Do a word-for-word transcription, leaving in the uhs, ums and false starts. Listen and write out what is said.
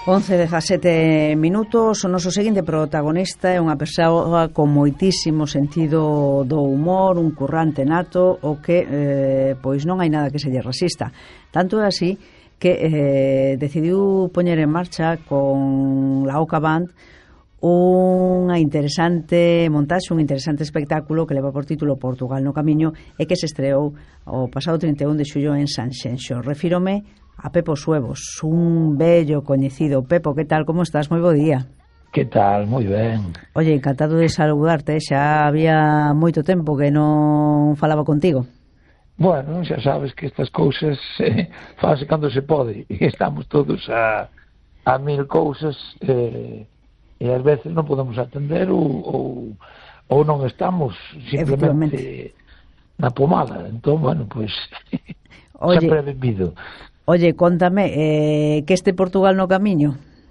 once dezasete minutos. O noso seguinte protagonista é unha persoa con moitísimo sentido do humor, un currante nato, o que eh, pois non hai nada que se lle resista. Tanto é así que eh, decidiu poñer en marcha con la Oca Band unha interesante montaxe, un interesante espectáculo que leva por título Portugal no Camiño e que se estreou o pasado trinta e un de xullo en Sanxenxo. Refírome a Pepo Suevos, un bello coñecido. Pepo, que tal, como estás? Moi bo día. Que tal? Moi ben. Oye, encantado de saludarte, xa había moito tempo que non falaba contigo. Bueno, xa sabes que estas cousas eh, fanse cando se pode, e estamos todos a, a mil cousas, eh, e ás veces non podemos atender ou, ou, ou non estamos simplemente na pomada. Entón, bueno, pois pues, sempre é benvido. Oye, contame, eh, que este Portugal no Camiño?